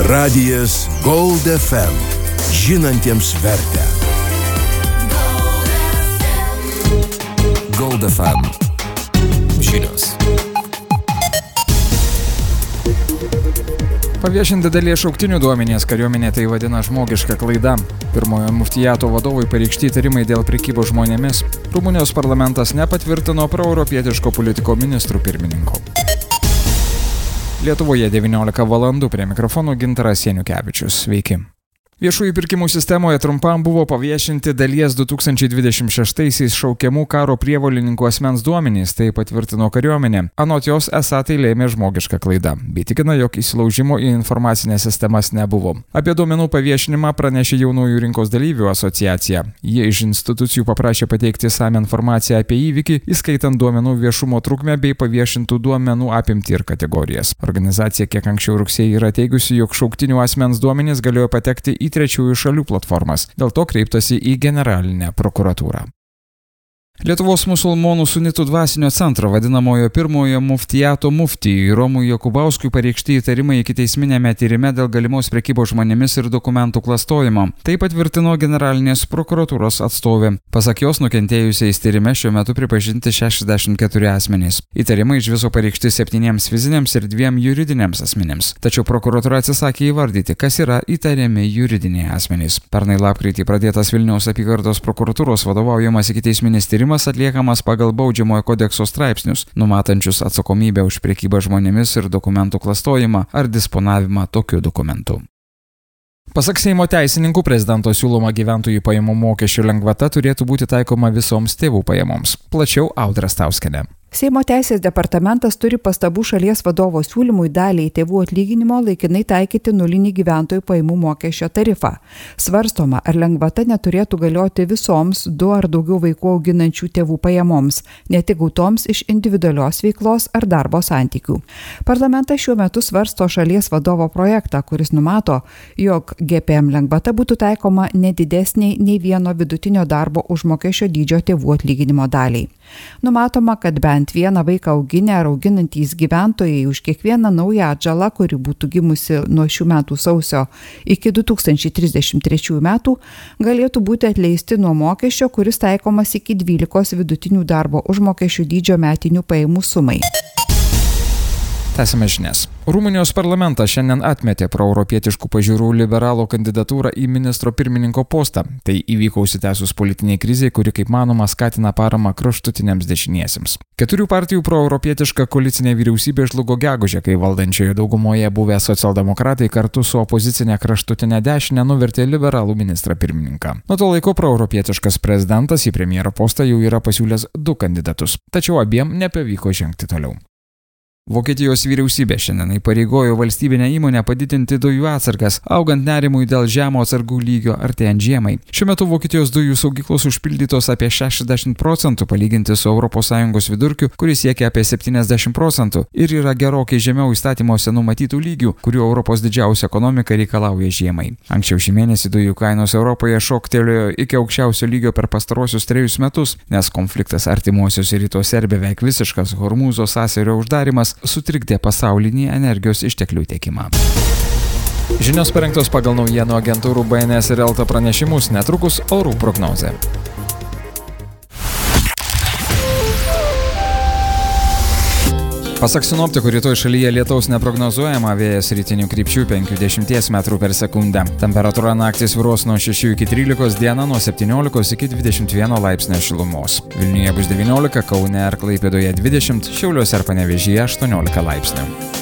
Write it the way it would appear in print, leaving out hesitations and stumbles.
Radijas Gold FM. Žinantiems vertę. Gold FM. Žinios. Paviešinti dalies šauktinių duomenys kariuomenė tai vadina žmogiška klaida. Pirmojo muftijato vadovui pareikšti įtarimai dėl prekybos žmonėmis. Rumunijos parlamentas nepatvirtino proeuropietiško politiko ministrų pirmininko. Lietuvoje 19 valandų, prie mikrofonų Gintaras Janiukevičius. Sveiki. Viešųjų pirkimų sistemoje trumpam buvo paviešinti dalies 2026-aisiais šaukiamų karo prievolininkų asmens duomenys, tai patvirtino kariuomenė. Anot jos esą tai lėmė žmogiška klaida, bei tikina, jog įsilaužimo į informacinės sistemas nebuvo. Apie duomenų paviešinimą pranešė Jaunųjų rinkos dalyvių asociacija. Jie iš institucijų paprašė pateikti išsamią informaciją apie įvykį, įskaitant duomenų viešumo trukmę bei paviešintų duomenų apimtį ir kategorijas. Organizacija kiek anksčiau rugsėjį yra teigusi, jog šauktinių asmens duomenys galėjo patekti į trečiųjų šalių platformas. Dėl to kreiptasi į generalinę prokuratūrą. Lietuvos musulmonų sunitų dvasinio centro vadinamojo pirmojo muftijato muftijui Romui Jokubauskui pareikšti įtarimai ikiteisminėme tyrime dėl galimos prekybos žmonėmis ir dokumentų klastojimo. Tai patvirtino generalinės prokuratūros atstovė. Pasak jos, nukentėjusiais tyrime šiuo metu pripažinti 64 asmenys. Įtarimai iš viso pareikšti 7 fiziniams ir 2 juridiniams asmenėms. Tačiau prokuratūra atsisakė įvardyti, kas yra įtariami juridiniai asmenys. Pernai lapkritį pradėtas Vilniaus apygardos prokuratūros vadovaujamas ikiteisminis tyrimas atliekamas pagal Baudžiamojo kodekso straipsnius, numatančius atsakomybę už prekybą žmonėmis ir dokumentų klastojimą ar disponavimą tokių dokumentų. Pasak Seimo teisininkų, prezidento siūloma gyventojų pajamų mokesčio lengvata turėtų būti taikoma visoms tėvų pajamoms. Plačiau Audra Stauskienė. Seimo teisės departamentas turi pastabų šalies vadovo siūlymui daliai tėvų atlyginimo laikinai taikyti nulinį gyventojų pajamų mokesčio tarifą. Svarstoma, ar lengvata neturėtų galioti visoms 2 ar daugiau vaikų auginančių tėvų pajamoms, ne tik gautoms iš individualios veiklos ar darbo santykių. Parlamentas šiuo metu svarsto šalies vadovo projektą, kuris numato, jog GPM lengvata būtų taikoma nedidesniai nei vieno vidutinio darbo užmokesčio dydžio tėvų atlyginimo daliai. Numatoma, kad bent vieną vaiką auginę ar auginantys gyventojai už kiekvieną naują atžalą, kuri būtų gimusi nuo šių metų sausio iki 2033 metų, galėtų būti atleisti nuo mokesčio, kuris taikomas iki 12 vidutinių darbo užmokesčių dydžio metinių pajamų sumai. Tęsime žinias. Rumunijos parlamentas šiandien atmetė proeuropietiškų pažiūrų liberalo kandidatūrą į ministro pirmininko postą. Tai įvyko užsitęsus politiniai krizei, kuri, kaip manoma, skatina paramą kraštutiniams dešiniesiems. 4 partijų proeuropietiška koalicinė vyriausybė žlugo gegužę, kai valdančioje daugumoje buvę socialdemokratai kartu su opozicinė kraštutinė dešinė nuvertė liberalų ministrą pirmininką. Nuo to laiko proeuropietiškas prezidentas į premjero postą jau yra pasiūlęs 2 kandidatus, tačiau abiem nepavyko žengti toliau. Vokietijos vyriausybė šiandien įpareigojo valstybinę įmonę padidinti dujų atsargas, augant nerimui dėl žemo atsargų lygio artėjant žiemai. Šiuo metu Vokietijos dujų saugyklos užpildytos apie 60% palyginti su ES vidurkiu, kuris siekia apie 70% ir yra gerokai žemiau įstatymuose numatytų lygių, kurių Europos didžiausia ekonomika reikalauja žiemai. Anksčiau šį mėnesį dujų kainos Europoje šoktelėjo iki aukščiausio lygio per pastarosius 3 metus, nes konfliktas artimuosiuose rytuose ir beveik visiškas Hormūzo sąsiaurio uždarimas sutrikdė pasaulinį energijos išteklių tiekimą. Žinios parengtos pagal naujienų agentūrų BNS ir Elta pranešimus, netrukus orų prognozė. Pasak sinoptikų, rytoj šalyje lietaus neprognozuojama, vėjas rytinių krypčių 5–10 metrų per sekundę. Temperatūra naktį svyruos nuo 6 iki 13, dieną nuo 17 iki 21 laipsnio šilumos. Vilniuje bus 19, Kaune ir Klaipėdoje 20, Šiauliuose ir Panevėžyje 18 laipsnių.